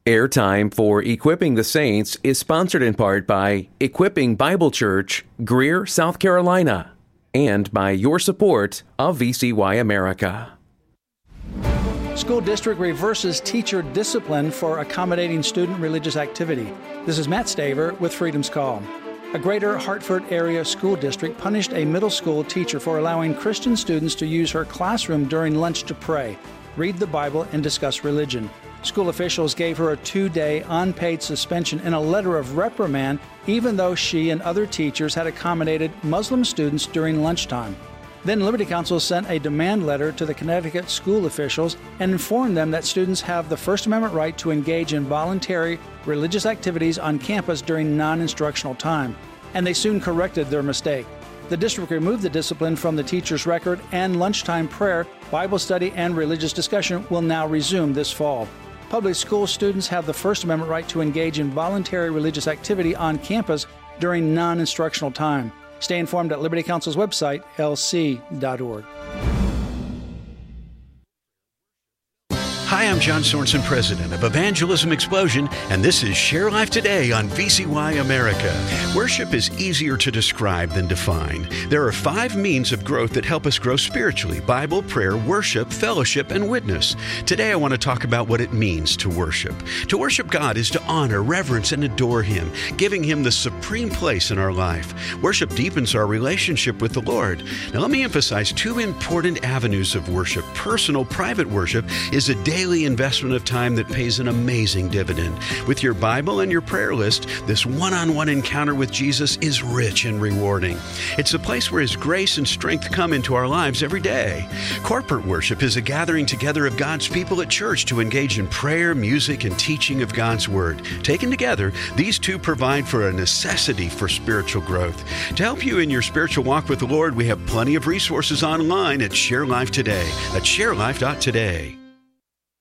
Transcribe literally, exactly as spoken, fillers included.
Airtime for Equipping the Saints is sponsored in part by Equipping Bible Church, Greer, South Carolina, and by your support of V C Y America. School district reverses teacher discipline for accommodating student religious activity. This is Matt Staver with Freedom's Call. A Greater Hartford area school district punished a middle school teacher for allowing Christian students to use her classroom during lunch to pray, read the Bible, and discuss religion. School officials gave her a two-day unpaid suspension and a letter of reprimand, even though she and other teachers had accommodated Muslim students during lunchtime. Then Liberty Counsel sent a demand letter to the Connecticut school officials and informed them that students have the First Amendment right to engage in voluntary religious activities on campus during non-instructional time. And they soon corrected their mistake. The district removed the discipline from the teacher's record, and lunchtime prayer, Bible study, and religious discussion will now resume this fall. Public school students have the First Amendment right to engage in voluntary religious activity on campus during non-instructional time. Stay informed at Liberty Counsel's website, L C dot org. Hi, I'm John Sorensen, president of Evangelism Explosion, and this is Share Life Today on V C Y America. Worship is easier to describe than define. There are five means of growth that help us grow spiritually: Bible, prayer, worship, fellowship, and witness. Today I want to talk about what it means to worship. To worship God is to honor, reverence, and adore Him, giving Him the supreme place in our life. Worship deepens our relationship with the Lord. Now let me emphasize two important avenues of worship. Personal, private worship is a daily daily investment of time that pays an amazing dividend. With your Bible and your prayer list, this one-on-one encounter with Jesus is rich and rewarding. It's a place where His grace and strength come into our lives every day. Corporate worship is a gathering together of God's people at church to engage in prayer, music, and teaching of God's Word. Taken together, these two provide for a necessity for spiritual growth. To help you in your spiritual walk with the Lord, we have plenty of resources online at Share Life Today. That's share life dot today.